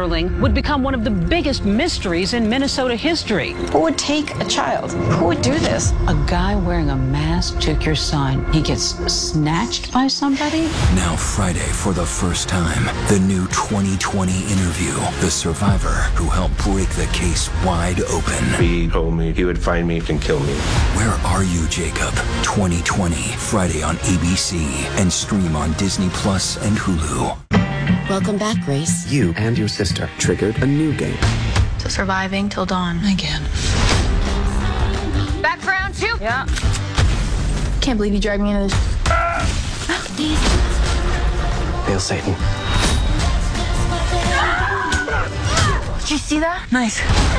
Schmetterling would become one of the biggest mysteries in Minnesota history. Who would take a child? Who would do this? A guy wearing a mask took your son. He gets snatched by somebody? Now Friday, for the first time, the new 2020 interview. The survivor who helped break the case wide open. He told me he would find me and kill me. Where Are You, Jacob? 2020, Friday on ABC and stream on Disney Plus and Hulu. Welcome back, Grace. You and your sister triggered a new game. So surviving till dawn. Again. Back for round 2? Yeah. Can't believe you dragged me into this. Hail Satan. Did you see that? Nice.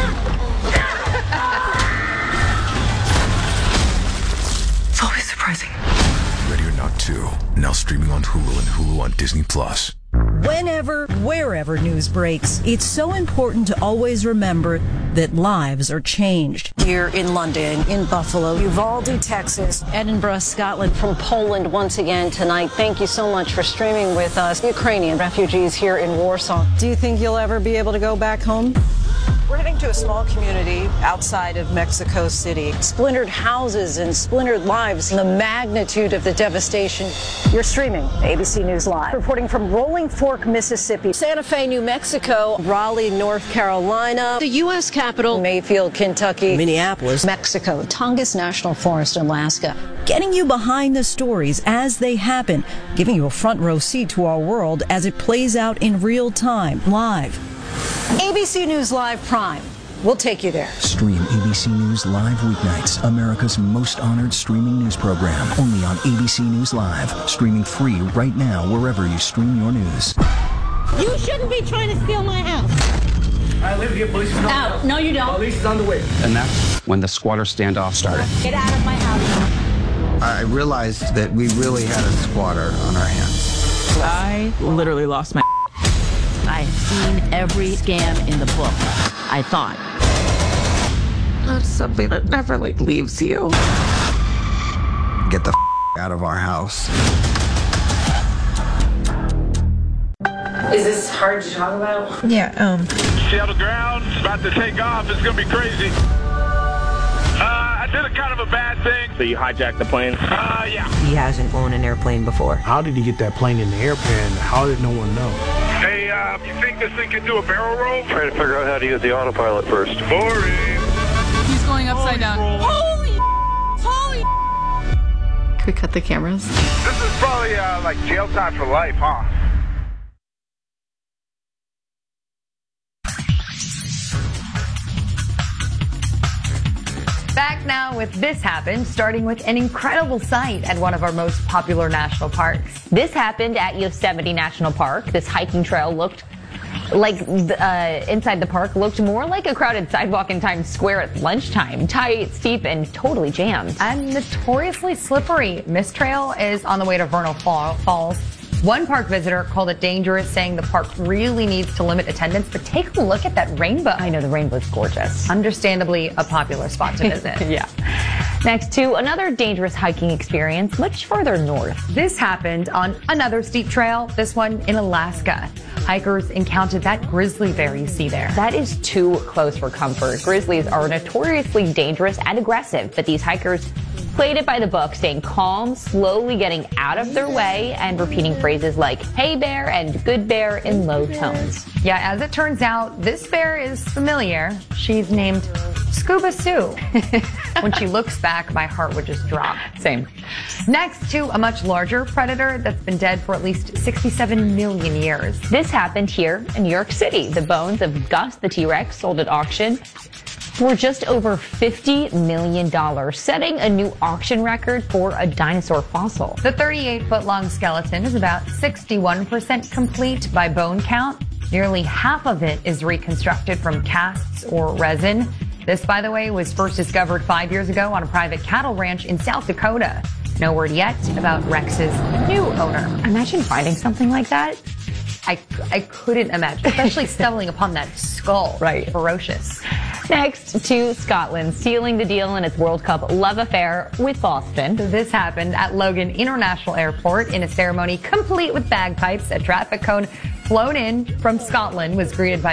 It's always surprising. Ready or Not 2, now streaming on Hulu and Hulu on Disney Plus. Whenever, wherever news breaks, it's so important to always remember that lives are changed. Here in London, in Buffalo, Uvalde, Texas, Edinburgh, Scotland. from Poland once again tonight. Thank you so much for streaming with us. Ukrainian refugees here in Warsaw. Do you think you'll ever be able to go back home? We're heading to a small community outside of Mexico City. Splintered houses and splintered lives, and the magnitude of the devastation. You're streaming ABC News Live. Reporting from Rolling Fork, Mississippi, Santa Fe, New Mexico, Raleigh, North Carolina, the U.S. Capitol, Mayfield, Kentucky, Minneapolis, Mexico, Tongass National Forest, Alaska. getting you behind the stories as they happen, giving you a front row seat to our world as it plays out in real time, live. ABC News Live Prime. We'll take you there. Stream ABC News Live weeknights, America's most honored streaming news program, only on ABC News Live, streaming free right now wherever you stream your news. You shouldn't be trying to steal my house. I live here. Police is on the way. No, you don't. Police is on the way. And that's when the squatter standoff started. Get out of my house. I realized that we really had a squatter on our hands. I literally lost my I've seen every scam in the book, I thought. That's something that never, leaves you. Get the out of our house. Is this hard to talk about? Yeah, See how the ground's about to take off? It's gonna be crazy. I did a kind of a bad thing. So you hijacked the plane? Yeah. He hasn't flown an airplane before. How did he get that plane in the airplane? How did no one know? Hey, you think this thing can do a barrel roll? Trying to figure out how to use the autopilot first. Boring. He's going upside down. Holy! Can we cut the cameras? This is probably like jail time for life, huh? Back now with This Happened, starting with an incredible sight at one of our most popular national parks. This happened at Yosemite National Park. This hiking trail looked like inside the park looked more like a crowded sidewalk in Times Square at lunchtime. Tight, steep, and totally jammed. And notoriously slippery. This trail is on the way to Vernal Falls. One park visitor called it dangerous, saying the park really needs to limit attendance, but take a look at that rainbow. I know, the rainbow's gorgeous. Understandably a popular spot to visit. Yeah. Next to another dangerous hiking experience much further north. This happened on another steep trail, this one in Alaska. Hikers encountered that grizzly bear you see there. That is too close for comfort. Grizzlies are notoriously dangerous and aggressive, but these hikers played it by the book, staying calm, slowly getting out of their way, and repeating phrases like "hey bear" and "good bear" in low tones. Yeah, as it turns out, this bear is familiar. She's named Scuba Sue. When she looks back, my heart would just drop. Same. Next to a much larger predator that's been dead for at least 67 million years. This happened here in New York City. The bones of Gus the T-Rex sold at auction for just over $50 million, setting a new auction record for a dinosaur fossil. The 38-foot-long skeleton is about 61% complete by bone count. Nearly half of it is reconstructed from casts or resin. This, by the way, was first discovered 5 years ago on a private cattle ranch in South Dakota. No word yet about Rex's new owner. Imagine finding something like that. I couldn't imagine, especially stumbling upon that skull. Right. Ferocious. Next to Scotland, sealing the deal in its World Cup love affair with Boston. This happened at Logan International Airport in a ceremony complete with bagpipes. A traffic cone flown in from Scotland was greeted by